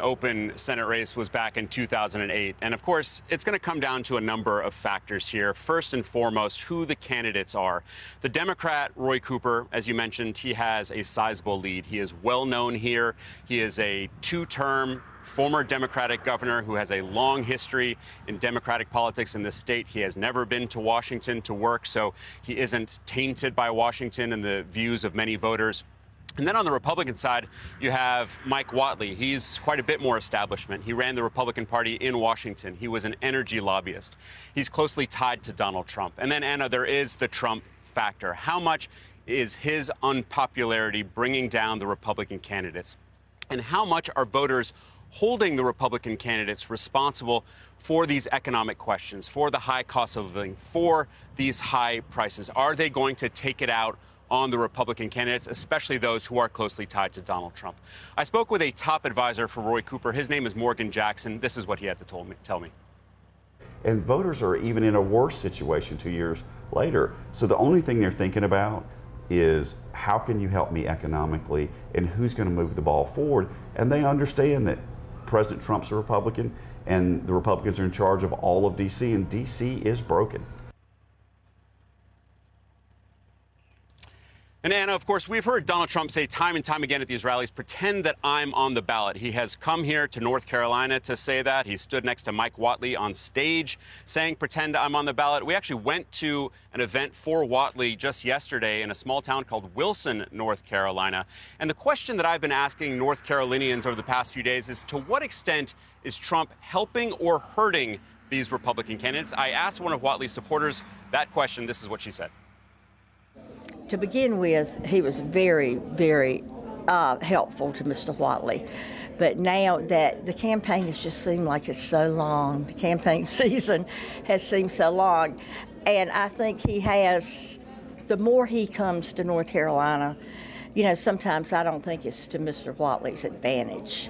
open Senate race was back in 2008. And of course, it's going to come down to a number of factors here. First and foremost, who the candidates are. The Democrat, Roy Cooper, as you mentioned, he has a sizable lead. He is well known here. He is a two-term former Democratic governor who has a long history in Democratic politics in this state. He has never been to Washington to work, so he isn't tainted by Washington and the views of many voters. And then on the Republican side, you have Mike Whatley. He's quite a bit more establishment. He ran the Republican Party in Washington. He was an energy lobbyist. He's closely tied to Donald Trump. And then, Anna, there is the Trump factor. How much is his unpopularity bringing down the Republican candidates? And how much are voters holding the Republican candidates responsible for these economic questions, for the high cost of living, for these high prices? Are they going to take it out on the Republican candidates, especially those who are closely tied to Donald Trump? I spoke with a top advisor for Roy Cooper. His name is Morgan Jackson. This is what he had to tell me. And voters are even in a worse situation 2 years later. So the only thing they're thinking about is how can you help me economically and who's going to move the ball forward? And they understand that President Trump's a Republican and the Republicans are in charge of all of D.C. and D.C. is broken. And Anna, of course, we've heard Donald Trump say time and time again at these rallies, pretend that I'm on the ballot. He has come here to North Carolina to say that. He stood next to Mike Whatley on stage saying, pretend I'm on the ballot. We actually went to an event for Whatley just yesterday in a small town called Wilson, North Carolina. And the question that I've been asking North Carolinians over the past few days is, to what extent is Trump helping or hurting these Republican candidates? I asked one of Whatley's supporters that question. This is what she said. To begin with, he was very, very helpful to Mr. Whatley. But now that the campaign has just seemed like it's so long, the campaign season has seemed so long, and I think he has, the more he comes to North Carolina, you know, sometimes I don't think it's to Mr. Whatley's advantage.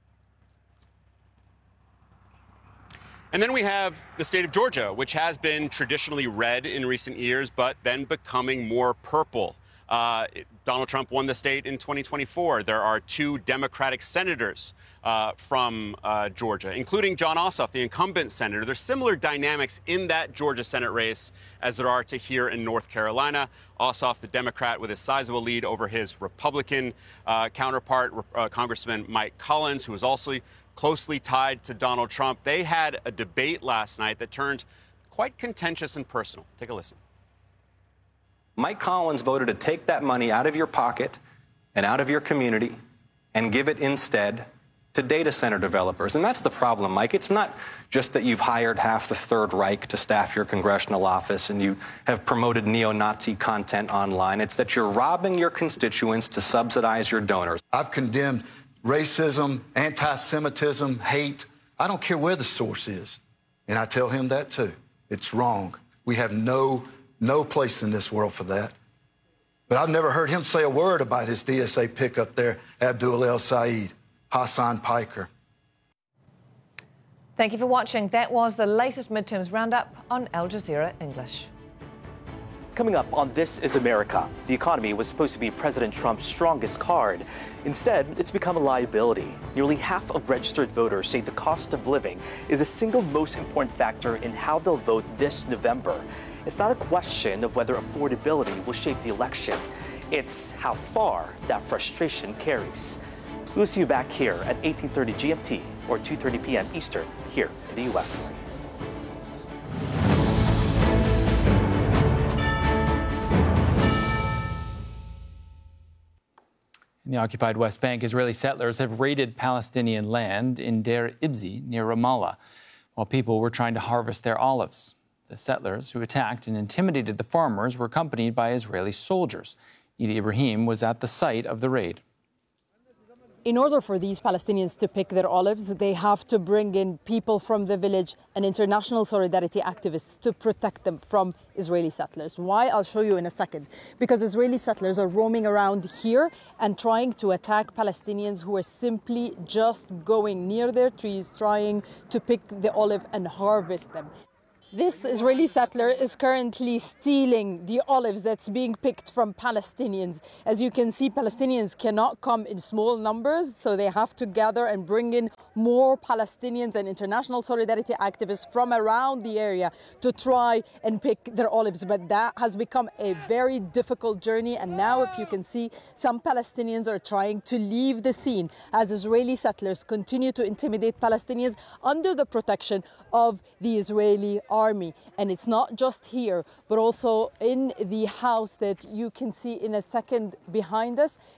And then we have the state of Georgia, which has been traditionally red in recent years, but then becoming more purple. Donald Trump won the state in 2024. There are two Democratic senators from Georgia, including Jon Ossoff, the incumbent senator. There's similar dynamics in that Georgia Senate race as there are to here in North Carolina. Ossoff, the Democrat, with a sizable lead over his Republican counterpart, Congressman Mike Collins, who is also closely tied to Donald Trump. They had a debate last night that turned quite contentious and personal. Take a listen. Mike Collins voted to take that money out of your pocket and out of your community and give it instead to data center developers. And that's the problem, Mike. It's not just that you've hired half the Third Reich to staff your congressional office and you have promoted neo-Nazi content online. It's that you're robbing your constituents to subsidize your donors. I've condemned racism, anti-Semitism, hate. I don't care where the source is. And I tell him that too. It's wrong. We have no place in this world for that. But I've never heard him say a word about his DSA pickup there, Abdul El Sayed, Hassan Piker. Thank you for watching. That was the latest midterms roundup on Al Jazeera English. Coming up on This is America, the economy was supposed to be President Trump's strongest card. Instead, it's become a liability. Nearly half of registered voters say the cost of living is the single most important factor in how they'll vote this November. It's not a question of whether affordability will shape the election. It's how far that frustration carries. We'll see you back here at 18:30 GMT or 2:30 p.m. Eastern here in the U.S. In the occupied West Bank, Israeli settlers have raided Palestinian land in Deir Ibzi near Ramallah, while people were trying to harvest their olives. The settlers who attacked and intimidated the farmers were accompanied by Israeli soldiers. Edie Ibrahim was at the site of the raid. In order for these Palestinians to pick their olives, they have to bring in people from the village and international solidarity activists to protect them from Israeli settlers. Why? I'll show you in a second. Because Israeli settlers are roaming around here and trying to attack Palestinians who are simply just going near their trees, trying to pick the olive and harvest them. This Israeli settler is currently stealing the olives that's being picked from Palestinians. As you can see, Palestinians cannot come in small numbers, so they have to gather and bring in more Palestinians and international solidarity activists from around the area to try and pick their olives. But that has become a very difficult journey. And now, if you can see, some Palestinians are trying to leave the scene as Israeli settlers continue to intimidate Palestinians under the protection of the Israeli army. And it's not just here, but also in the house that you can see in a second behind us.